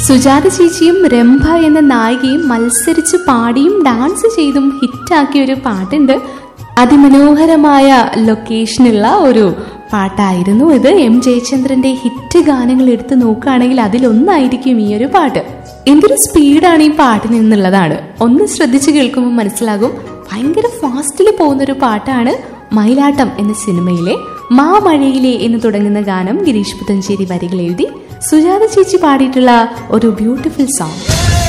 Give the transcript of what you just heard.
സുജാത ചേച്ചിയും രംഭ എന്ന നായികയും മത്സരിച്ച് പാടിയും ഡാൻസ് ചെയ്തും ഹിറ്റാക്കിയ ഒരു പാട്ടുണ്ട്. അതിമനോഹരമായ ലൊക്കേഷനുള്ള ഒരു പാട്ടായിരുന്നു ഇത്. എം ജയചന്ദ്രന്റെ ഹിറ്റ് ഗാനങ്ങൾ എടുത്ത് നോക്കുകയാണെങ്കിൽ അതിലൊന്നായിരിക്കും ഈ ഒരു പാട്ട്. എന്തൊരു സ്പീഡാണ് ഈ പാട്ടിന് എന്നുള്ളതാണ് ഒന്ന് ശ്രദ്ധിച്ചു കേൾക്കുമ്പോൾ മനസ്സിലാകും. ഭയങ്കര ഫാസ്റ്റിൽ പോകുന്നൊരു പാട്ടാണ്. മയിലാട്ടം എന്ന സിനിമയിലെ മാമഴയിലെ എന്ന് തുടങ്ങുന്ന ഗാനം ഗിരീഷ് പുത്തഞ്ചേരി വരികൾ എഴുതി സുജാത ചേച്ചി പാടിയിട്ടുള്ള ഒരു ബ്യൂട്ടിഫുൾ സോങ്.